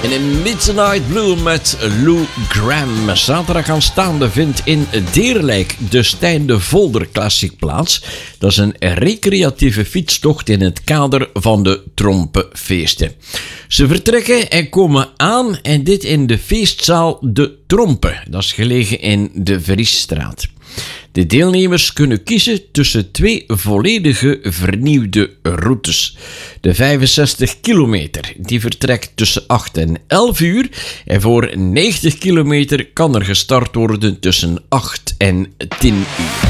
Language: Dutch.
In een Midnight Blue met Lou Gramm. Zaterdag aanstaande vindt in Deerlijk de Stijn de Volder Classic plaats. Dat is een recreatieve fietstocht in het kader van de Trompenfeesten. Ze vertrekken en komen aan en dit in de feestzaal De Trompen. Dat is gelegen in de Vriesstraat. De deelnemers kunnen kiezen tussen 2 volledige vernieuwde routes. De 65 kilometer die vertrekt tussen 8 en 11 uur en voor 90 kilometer kan er gestart worden tussen 8 en 10 uur.